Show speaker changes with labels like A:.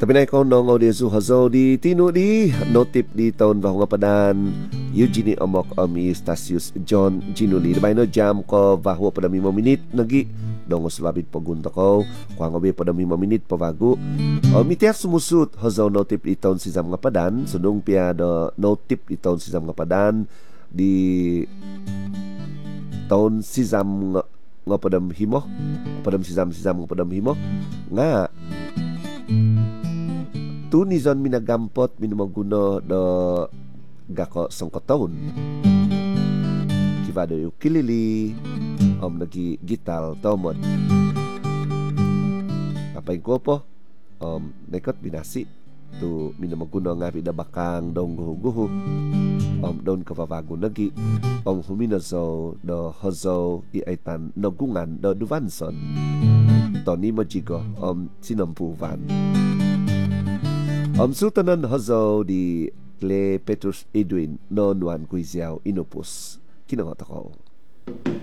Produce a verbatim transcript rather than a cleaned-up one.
A: Tapi na ikaw nong audio su hazo di tino di notip di tahun bahwa padan Eugenie Omok Omi Stasius John Ginuli. Dabay no jam ko bahwa pada lima menit nagi dong selabit pagunta ko kuang obi pada lima menit pavagu. Omi tiap sumusut hazo notip di tahun sisam ngapadan sunung pia do notip di tahun sisam ngapadan di tahun sisam ngapadam himo padam sisam sisam ngapadam himo nga tu nizon minagampot minumaguna do gako songkotaun kiva do ukulele om nagi gital tomot apa yang ko po om nekot binasi tu minumaguna ngapi da bakang dong guhu-guhu om don kavavagu nagi om huminazo do hozo iaitan nogungan do duvanson Tony Majigo om sinampuvan om sultanan hozo di Le Petrus Edwin no nuan kuiziao inopus kinangatakaw.